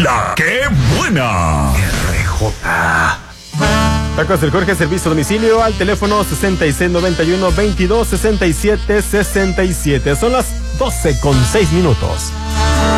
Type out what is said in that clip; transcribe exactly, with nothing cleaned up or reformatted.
La que buena. R J. Tacos del Jorge, servicio a domicilio al teléfono sesenta y seis noventa y uno veintidós sesenta y siete sesenta y siete. Son las doce con seis minutos.